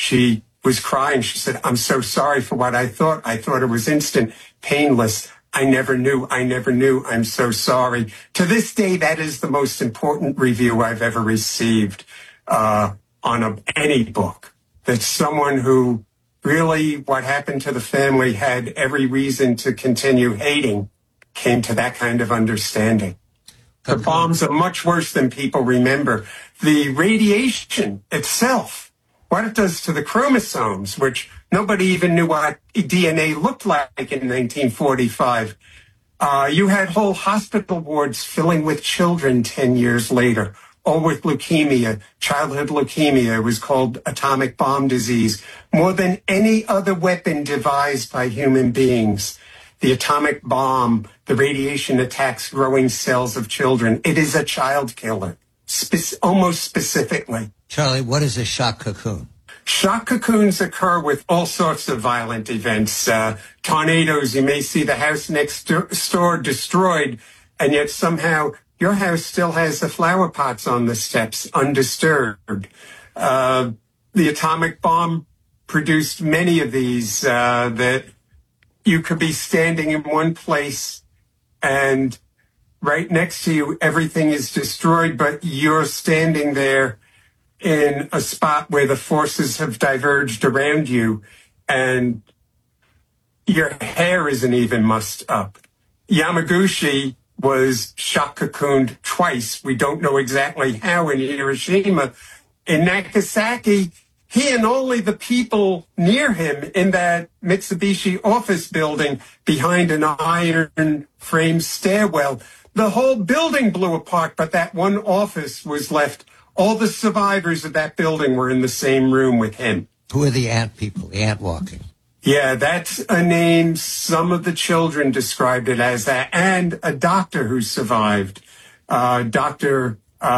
she was crying. She said, I'm so sorry for what I thought. I thought it was instant, painless. I never knew. I'm so sorry. To this day, that is the most important review I've ever received on any book. That's someone who really, what happened to the family, had every reason to continue hating, came to that kind of understanding. The bombs are much worse than people remember. The radiation itself, what it does to the chromosomes, which nobody even knew what DNA looked like in 1945. You had whole hospital wards filling with children 10 years later, all with leukemia, childhood leukemia. It was called atomic bomb disease. More than any other weapon devised by human beings, the atomic bomb, the radiation attacks growing cells of children. It is a child killer, almost specifically. Charlie, what is a shock cocoon? Shock cocoons occur with all sorts of violent events. Tornadoes, you may see the house next door destroyed, and yet somehow your house still has the flower pots on the steps undisturbed. The atomic bomb produced many of these that you could be standing in one place and right next to you, everything is destroyed, but you're standing there in a spot where the forces have diverged around you and your hair isn't even mussed up. Yamaguchi was shock cocooned twice. We don't know exactly how in Hiroshima. In Nagasaki, he and only the people near him in that Mitsubishi office building behind an iron frame stairwell, the whole building blew apart, but that one office was left. All the survivors of that building were in the same room with him. Who are the ant people, the ant walking? Yeah, that's a name. Some of the children described it as that. And a doctor who survived, Dr.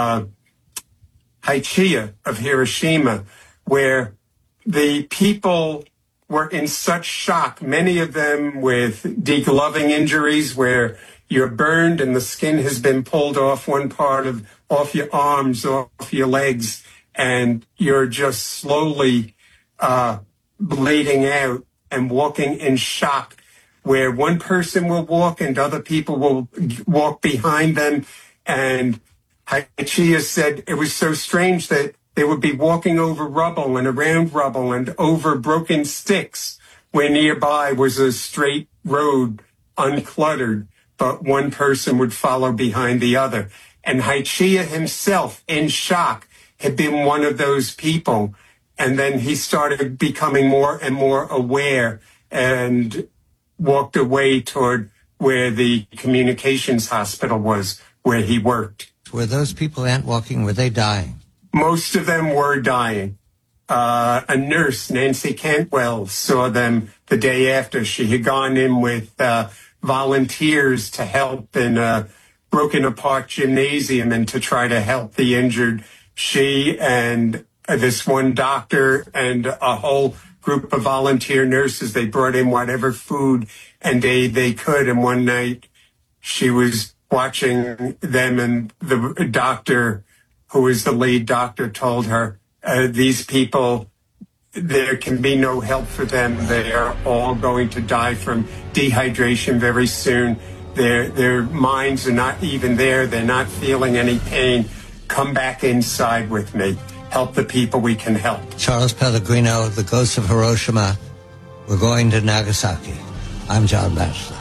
Haichiya of Hiroshima, where the people were in such shock, many of them with degloving injuries where you're burned and the skin has been pulled off one part of off your arms, off your legs, and you're just slowly bleeding out and walking in shock, where one person will walk and other people will walk behind them. And Haichiya said it was so strange that they would be walking over rubble and around rubble and over broken sticks where nearby was a straight road, uncluttered, but one person would follow behind the other. And Haichiya himself, in shock, had been one of those people. And then he started becoming more and more aware and walked away toward where the communications hospital was, where he worked. Were those people ant walking? Were they dying? Most of them were dying. A nurse, Nancy Cantwell, saw them the day after. She had gone in with volunteers to help in a broken apart gymnasium and to try to help the injured. She and this one doctor and a whole group of volunteer nurses, they brought in whatever food and aid they could. And one night she was watching them, and the doctor, who was the lead doctor, told her, these people, there can be no help for them. They are all going to die from dehydration very soon. Their minds are not even there. They're not feeling any pain. Come back inside with me. Help the people we can help. Charles Pellegrino, The Ghosts of Hiroshima. We're going to Nagasaki. I'm John Batchelor.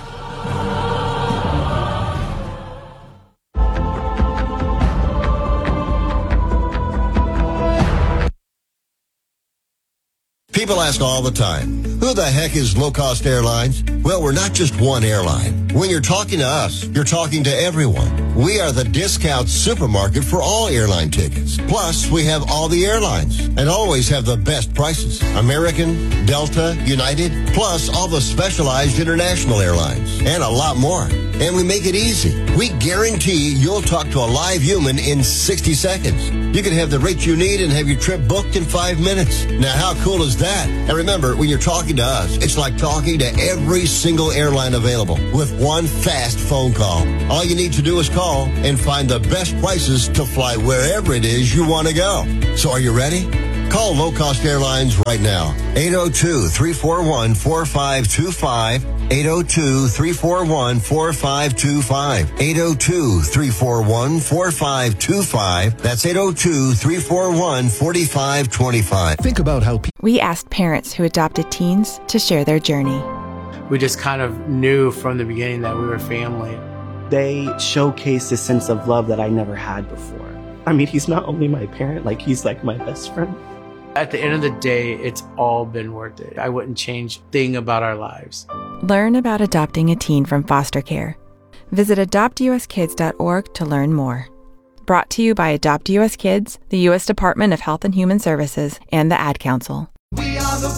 People ask all the time, who the heck is Low Cost Airlines? Well, we're not just one airline. When you're talking to us, you're talking to everyone. We are the discount supermarket for all airline tickets. Plus, we have all the airlines and always have the best prices. American, Delta, United, plus all the specialized international airlines and a lot more. And we make it easy. We guarantee you'll talk to a live human in 60 seconds. You can have the rate you need and have your trip booked in 5 minutes. Now, how cool is that? And remember, when you're talking to us, it's like talking to every single airline available with one fast phone call. All you need to do is call and find the best prices to fly wherever it is you want to go. So are you ready? Call Low Cost Airlines right now. 802-341-4525. 802-341-4525. 802-341-4525. That's 802-341-4525. Think about how We asked parents who adopted teens to share their journey. We just kind of knew from the beginning that we were family. They showcase a sense of love that I never had before. I mean, he's not only my parent, like he's like my best friend. At the end of the day, it's all been worth it. I wouldn't change a thing about our lives. Learn about adopting a teen from foster care. Visit adoptuskids.org to learn more. Brought to you by Adopt US Kids, the U.S. Department of Health and Human Services, and the Ad Council.